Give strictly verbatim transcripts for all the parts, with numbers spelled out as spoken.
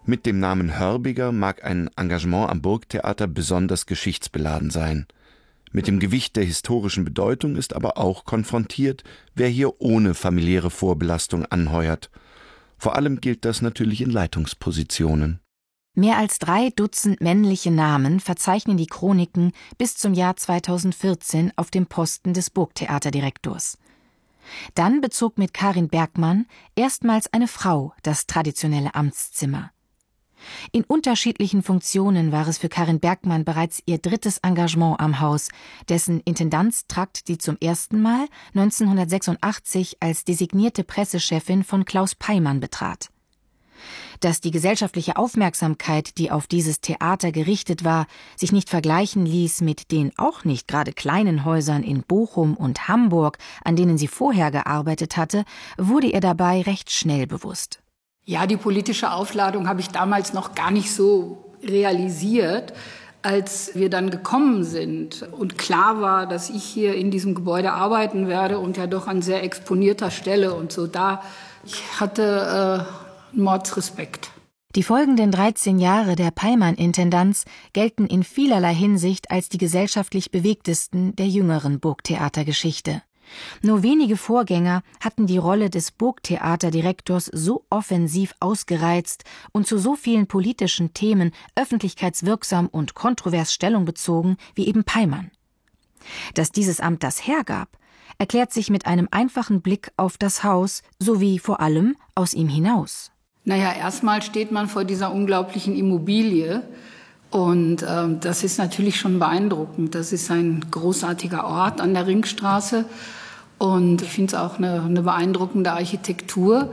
Mit dem Namen Hörbiger mag ein Engagement am Burgtheater besonders geschichtsbeladen sein. Mit dem Gewicht der historischen Bedeutung ist aber auch konfrontiert, wer hier ohne familiäre Vorbelastung anheuert. Vor allem gilt das natürlich in Leitungspositionen. Mehr als drei Dutzend männliche Namen verzeichnen die Chroniken bis zum Jahr zweitausendvierzehn auf dem Posten des Burgtheaterdirektors. Dann bezog mit Karin Bergmann erstmals eine Frau das traditionelle Amtszimmer. In unterschiedlichen Funktionen war es für Karin Bergmann bereits ihr drittes Engagement am Haus, dessen Intendanztrakt sie zum ersten Mal neunzehnhundertsechsundachtzig als designierte Pressechefin von Klaus Peymann betrat. Dass die gesellschaftliche Aufmerksamkeit, die auf dieses Theater gerichtet war, sich nicht vergleichen ließ mit den auch nicht gerade kleinen Häusern in Bochum und Hamburg, an denen sie vorher gearbeitet hatte, wurde ihr dabei recht schnell bewusst. Ja, die politische Aufladung habe ich damals noch gar nicht so realisiert, als wir dann gekommen sind und klar war, dass ich hier in diesem Gebäude arbeiten werde und ja doch an sehr exponierter Stelle und so. Da ich hatte äh, Mordsrespekt. Die folgenden dreizehn Jahre der Peymann-Intendanz gelten in vielerlei Hinsicht als die gesellschaftlich bewegtesten der jüngeren Burgtheatergeschichte. Nur wenige Vorgänger hatten die Rolle des Burgtheaterdirektors so offensiv ausgereizt und zu so vielen politischen Themen öffentlichkeitswirksam und kontrovers Stellung bezogen wie eben Peymann. Dass dieses Amt das hergab, erklärt sich mit einem einfachen Blick auf das Haus sowie vor allem aus ihm hinaus. Naja, erstmal steht man vor dieser unglaublichen Immobilie. Und ähm, das ist natürlich schon beeindruckend. Das ist ein großartiger Ort an der Ringstraße. Und ich finde es auch eine, eine beeindruckende Architektur.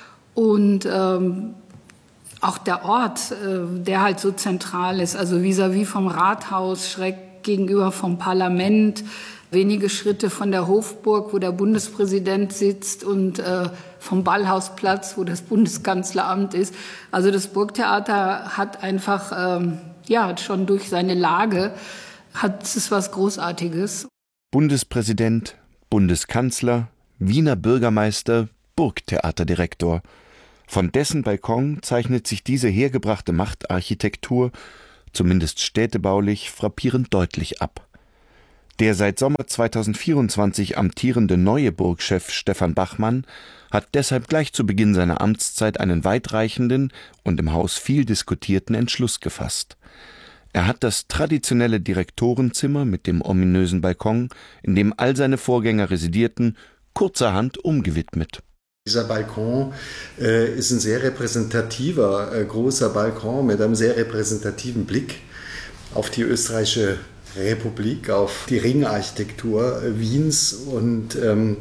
Und ähm, auch der Ort, äh, der halt so zentral ist, also vis-à-vis vom Rathaus, schräg gegenüber vom Parlament, wenige Schritte von der Hofburg, wo der Bundespräsident sitzt, und äh, vom Ballhausplatz, wo das Bundeskanzleramt ist. Also das Burgtheater hat einfach, ähm, ja, hat schon durch seine Lage, hat es was Großartiges. Bundespräsident, Bundeskanzler, Wiener Bürgermeister, Burgtheaterdirektor. Von dessen Balkon zeichnet sich diese hergebrachte Machtarchitektur, zumindest städtebaulich, frappierend deutlich ab. Der seit Sommer zweitausendvierundzwanzig amtierende neue Burgchef Stefan Bachmann hat deshalb gleich zu Beginn seiner Amtszeit einen weitreichenden und im Haus viel diskutierten Entschluss gefasst. Er hat das traditionelle Direktorenzimmer mit dem ominösen Balkon, in dem all seine Vorgänger residierten, kurzerhand umgewidmet. Dieser Balkon äh, ist ein sehr repräsentativer, äh, großer Balkon mit einem sehr repräsentativen Blick auf die österreichische Republik, auf die Ringarchitektur äh, Wiens. Und ähm,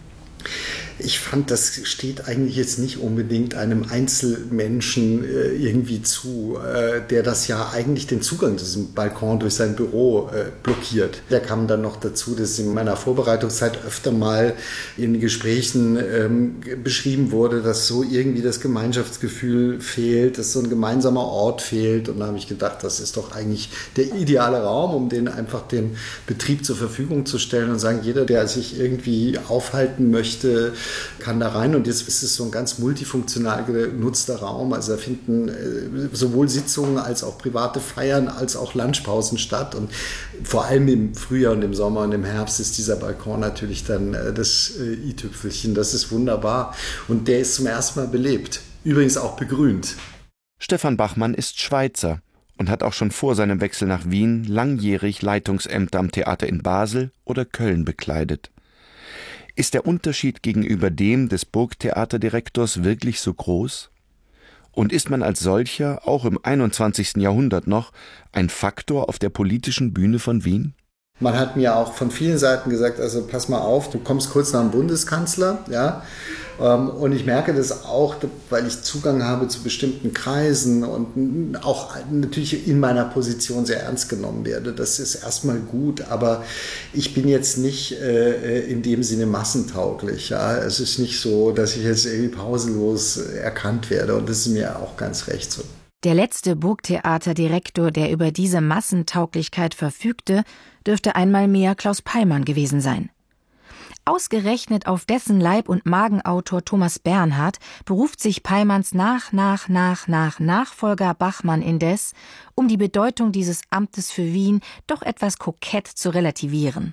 ich fand, das steht eigentlich jetzt nicht unbedingt einem Einzelmenschen äh, irgendwie zu, äh, der das ja eigentlich den Zugang zu diesem Balkon durch sein Büro äh, blockiert. Da kam dann noch dazu, dass in meiner Vorbereitungszeit öfter mal in Gesprächen ähm, beschrieben wurde, dass so irgendwie das Gemeinschaftsgefühl fehlt, dass so ein gemeinsamer Ort fehlt. Und da habe ich gedacht, das ist doch eigentlich der ideale Raum, um den einfach dem Betrieb zur Verfügung zu stellen und sagen, jeder, der sich irgendwie aufhalten möchte, kann da rein. Und jetzt ist es so ein ganz multifunktional genutzter Raum. Also da finden sowohl Sitzungen als auch private Feiern als auch Lunchpausen statt. Und vor allem im Frühjahr und im Sommer und im Herbst ist dieser Balkon natürlich dann das i-Tüpfelchen. Das ist wunderbar. Und der ist zum ersten Mal belebt. Übrigens auch begrünt. Stefan Bachmann ist Schweizer und hat auch schon vor seinem Wechsel nach Wien langjährig Leitungsämter am Theater in Basel oder Köln bekleidet. Ist der Unterschied gegenüber dem des Burgtheaterdirektors wirklich so groß? Und ist man als solcher, auch im einundzwanzigsten Jahrhundert noch, ein Faktor auf der politischen Bühne von Wien? Man hat mir auch von vielen Seiten gesagt, also pass mal auf, du kommst kurz nach dem Bundeskanzler, ja, und ich merke das auch, weil ich Zugang habe zu bestimmten Kreisen und auch natürlich in meiner Position sehr ernst genommen werde. Das ist erstmal gut, aber ich bin jetzt nicht äh, in dem Sinne massentauglich. Ja. Es ist nicht so, dass ich jetzt irgendwie pausenlos erkannt werde, und das ist mir auch ganz recht so. Der letzte Burgtheaterdirektor, der über diese Massentauglichkeit verfügte, dürfte einmal mehr Klaus Peymann gewesen sein. Ausgerechnet auf dessen Leib- und Magenautor Thomas Bernhard beruft sich Peymanns nach, nach, nach, nach Nachfolger Bachmann indes, um die Bedeutung dieses Amtes für Wien doch etwas kokett zu relativieren.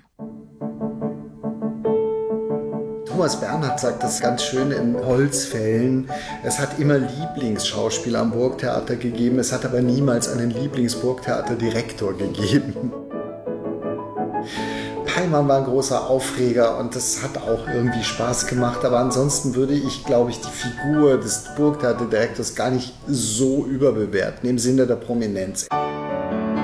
Thomas Bernhard sagt das ganz schön in Holzfällen. Es hat immer Lieblingsschauspieler am Burgtheater gegeben, es hat aber niemals einen Lieblingsburgtheaterdirektor gegeben. Peymann war ein großer Aufreger und das hat auch irgendwie Spaß gemacht, aber ansonsten würde ich, glaube ich, die Figur des Burgtheaterdirektors gar nicht so überbewerten im Sinne der Prominenz.